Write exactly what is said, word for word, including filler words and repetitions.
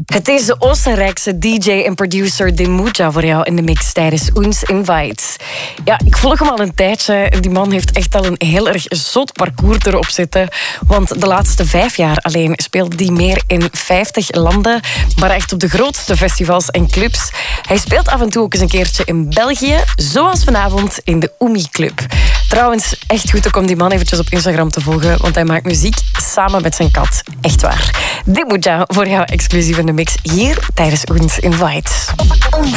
Het is de Oostenrijkse D J en producer Demuja voor jou in de mix tijdens Uns Invites. Ja, ik volg hem al een tijdje. Die man heeft echt al een heel erg zot parcours erop zitten. Want de laatste vijf jaar alleen speelt hij meer in vijftig landen. Maar echt op de grootste festivals en clubs. Hij speelt af en toe ook eens een keertje in België. Zoals vanavond in de Oemi Club. Trouwens, echt goed om die man eventjes op Instagram te volgen. Want hij maakt muziek samen met zijn kat. Echt waar. Demuja voor jou exclusief in de mix hier tijdens Uns Invites. Uns